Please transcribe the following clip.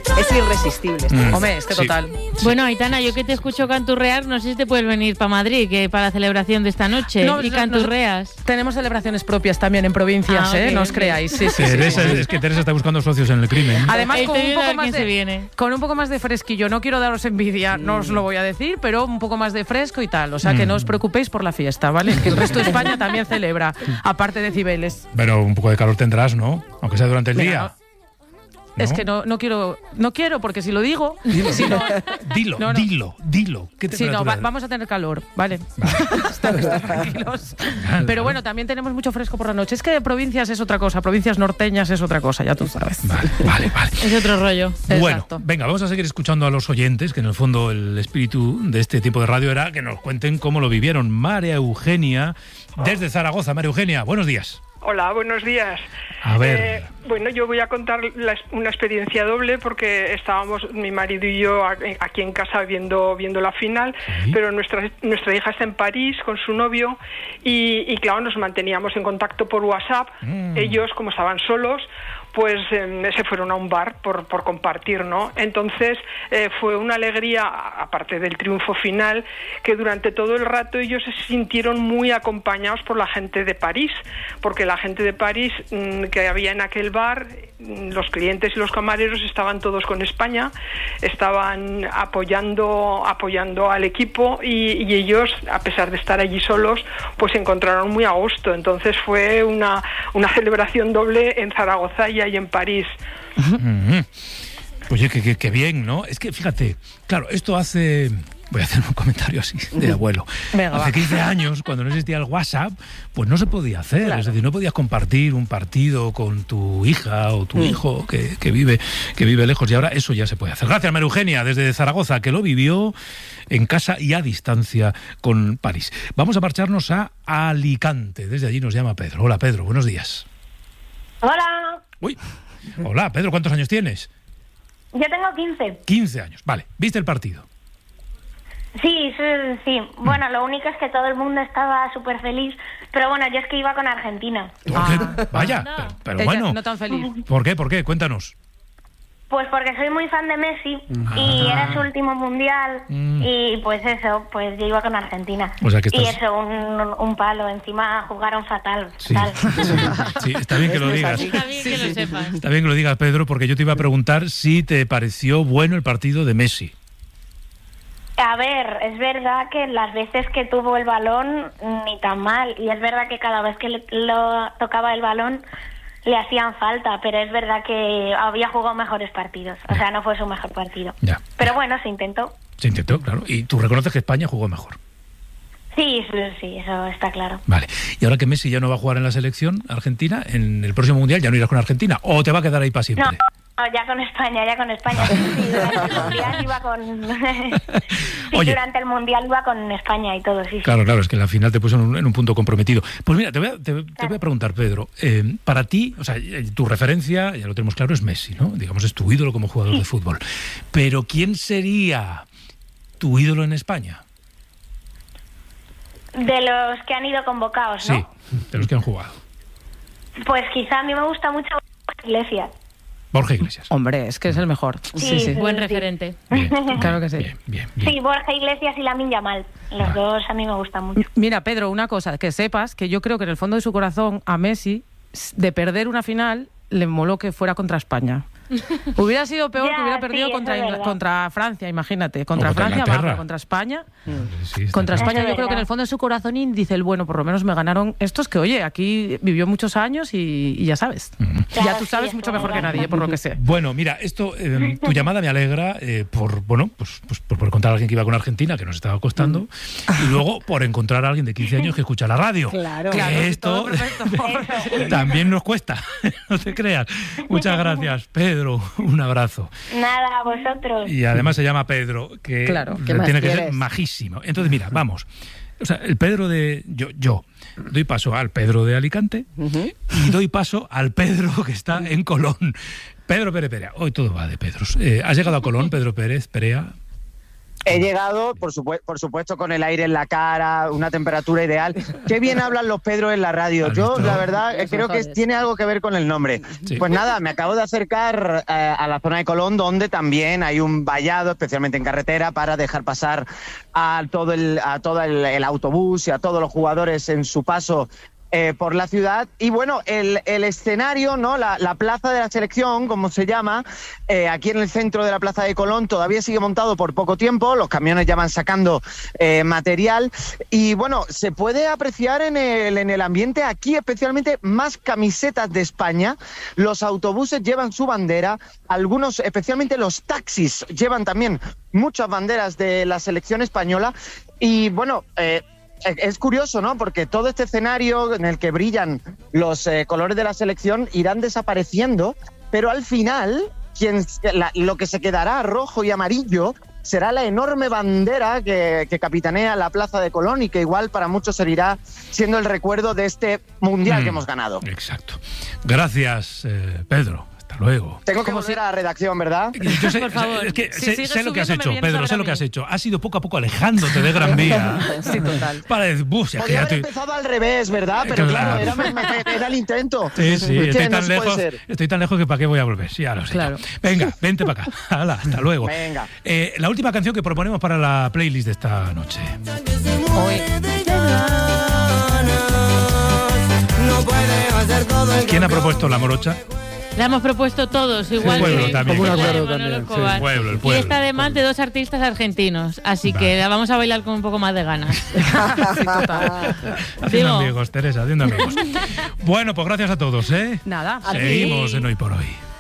Es irresistible. Hombre, es que total. Bueno, Aitana, yo que te escucho canturrear, no sé si te puedes venir para Madrid, que para la celebración de esta noche, y canturreas. Tenemos celebraciones propias también en provincias, okay, no os creáis. Sí. Es que Teresa está buscando socios en el crimen. Además, con un poco más de fresquillo. No quiero daros envidia, no os lo voy a decir, pero un poco más de fresco y tal. O sea, que no os preocupéis por la fiesta, ¿vale? Que el resto de España también celebra, aparte de Cibeles. Pero un poco de calor tendrás, ¿no? Aunque sea durante el día. ¿No? Es que no quiero, porque si lo digo... Dilo. ¿Qué vamos a tener calor, ¿vale? Están tranquilos. Pero bueno, también tenemos mucho fresco por la noche. Es que de provincias es otra cosa, provincias norteñas es otra cosa, ya tú sabes. Vale. Es otro rollo. Bueno, exacto. Venga, vamos a seguir escuchando a los oyentes, que en el fondo el espíritu de este tipo de radio era que nos cuenten cómo lo vivieron. María Eugenia, desde Zaragoza. María Eugenia, buenos días. Hola, buenos días. A ver. Bueno, yo voy a contar una experiencia doble porque estábamos mi marido y yo aquí en casa viendo la final, ¿sí? Pero nuestra hija está en París con su novio y claro, nos manteníamos en contacto por WhatsApp. Ellos, como estaban solos, pues se fueron a un bar por compartir, ¿no? Entonces fue una alegría, aparte del triunfo final, que durante todo el rato ellos se sintieron muy acompañados por la gente de París, porque la gente de París que había en aquel bar, los clientes y los camareros estaban todos con España, estaban apoyando al equipo y ellos, a pesar de estar allí solos, pues se encontraron muy a gusto. Entonces fue una celebración doble en Zaragoza y en París. Oye, qué bien, ¿no? Es que fíjate, claro, esto hace... Voy a hacer un comentario así, de abuelo. Hace 15 años, cuando no existía el WhatsApp, pues no se podía hacer. Claro. Es decir, no podías compartir un partido con tu hija o tu hijo que vive lejos. Y ahora eso ya se puede hacer. Gracias, María Eugenia, desde Zaragoza, que lo vivió en casa y a distancia con París. Vamos a marcharnos a Alicante. Desde allí nos llama Pedro. Hola, Pedro, buenos días. Hola. Uy. Hola, Pedro, ¿cuántos años tienes? Yo tengo 15. 15 años, vale. ¿Viste el partido? Sí. Bueno, lo único es que todo el mundo estaba súper feliz, pero bueno, yo es que iba con Argentina. Vaya, pero bueno. No tan feliz. ¿Por qué? Cuéntanos. Pues porque soy muy fan de Messi y era su último mundial y pues eso, pues yo iba con Argentina. O sea que estás... Y eso, un palo, encima jugaron fatal. Sí, está bien que lo digas. Está bien que lo sepas. Está bien que lo digas, Pedro, porque yo te iba a preguntar si te pareció bueno el partido de Messi. A ver, es verdad que las veces que tuvo el balón, ni tan mal. Y es verdad que cada vez que lo tocaba el balón, le hacían falta. Pero es verdad que había jugado mejores partidos. O sea, no fue su mejor partido. Ya. Pero bueno, se intentó. Se intentó, claro. Y tú reconoces que España jugó mejor. Sí, eso está claro. Vale. Y ahora que Messi ya no va a jugar en la selección argentina, en el próximo Mundial ya no irás con Argentina. ¿O te va a quedar ahí para siempre? No, ya con España. Sí, durante el Mundial iba con... Oye, durante el Mundial iba con España y todo, sí. Claro, es que en la final te puso en un punto comprometido. Pues mira, te voy a preguntar, Pedro, para ti, o sea, tu referencia, ya lo tenemos claro, es Messi, ¿no? Digamos, es tu ídolo como jugador de fútbol. Pero ¿quién sería tu ídolo en España? De los que han ido convocados, ¿no? Sí, de los que han jugado. Pues quizá a mí me gusta mucho Iglesias. Borja Iglesias. Hombre, es que es el mejor. Sí. Buen referente. Bien. Claro que sí. Bien. Sí, Borja Iglesias y Lamine Yamal. Los dos a mí me gustan mucho. Mira, Pedro, una cosa, que sepas que yo creo que en el fondo de su corazón a Messi, de perder una final, le moló que fuera contra España. Hubiera sido peor que hubiera perdido contra Francia, imagínate. Contra Francia, vamos, contra España. Contra España yo creo que en el fondo de su corazón dice el bueno, por lo menos me ganaron estos que, oye, aquí vivió muchos años y ya sabes. Claro, ya tú sabes mucho mejor que nadie, por lo que sé. Bueno, mira, esto, tu llamada me alegra por encontrar a alguien que iba con Argentina, que nos estaba costando, y luego por encontrar a alguien de 15 años que escucha la radio. Claro. Esto también nos cuesta, no te creas. Muchas gracias, Pedro. Un abrazo. Nada, a vosotros. Y además se llama Pedro, que tiene que ser majísimo. Entonces, mira, vamos. O sea, el Pedro de... Yo doy paso al Pedro de Alicante y doy paso al Pedro que está en Colón. Pedro Pérez Perea. Hoy todo va de Pedros. ¿Has llegado a Colón, Pedro Pérez Perea? He llegado, por supuesto, con el aire en la cara, una temperatura ideal. Qué bien hablan los Pedros en la radio. Yo, la verdad, creo que tiene algo que ver con el nombre. Sí. Pues nada, me acabo de acercar a la zona de Colón, donde también hay un vallado, especialmente en carretera, para dejar pasar a todo el autobús y a todos los jugadores en su paso por la ciudad. Y bueno, el escenario, ¿no? La plaza de la selección, como se llama, aquí en el centro de la plaza de Colón, todavía sigue montado por poco tiempo. Los camiones ya van sacando material y bueno, se puede apreciar en el ambiente aquí especialmente más camisetas de España. Los autobuses llevan su bandera, algunos, especialmente los taxis, llevan también muchas banderas de la selección española. Y bueno, es curioso, ¿no? Porque todo este escenario en el que brillan los colores de la selección irán desapareciendo, pero al final lo que se quedará rojo y amarillo será la enorme bandera que capitanea la plaza de Colón y que igual para muchos seguirá siendo el recuerdo de este mundial que hemos ganado. Exacto. Gracias, Pedro. Luego. Tengo que volver a la redacción, ¿verdad? Yo sé, por favor. Es que sé lo que has hecho, Pedro, sé lo que has hecho. Has ido poco a poco alejándote de Gran Vía. Sí, total. Para decir, podría haber empezado al revés, ¿verdad? Pero claro, era el intento. Sí, estoy tan lejos que para qué voy a volver. Sí, ya lo sé. Claro. Venga, vente para acá. Hala, hasta luego. Venga. La última canción que proponemos para la playlist de esta noche. ¿Quién ha propuesto La Morocha? La hemos propuesto todos, igual que el pueblo. Y está además de 2 artistas argentinos, así que la vamos a bailar con un poco más de ganas. Sí, total. Haciendo amigos, Teresa, haciendo amigos. Bueno, pues gracias a todos, ¿eh? Nada. Seguimos en Hoy por Hoy.